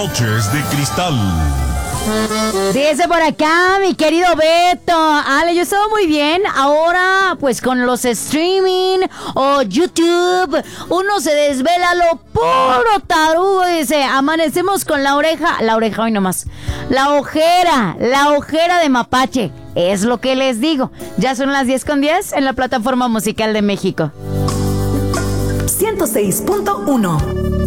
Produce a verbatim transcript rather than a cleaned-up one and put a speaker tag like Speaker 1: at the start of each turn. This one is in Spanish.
Speaker 1: Noches de Cristal.
Speaker 2: Dice por acá, mi querido Beto. Ale, yo he estado muy bien. Ahora, pues con los streaming o YouTube, uno se desvela lo puro tarugo. Dice, amanecemos con la oreja, la oreja hoy nomás, la ojera, la ojera de mapache. Es lo que les digo. Ya son las diez con diez en la plataforma musical de México.
Speaker 3: ciento seis punto uno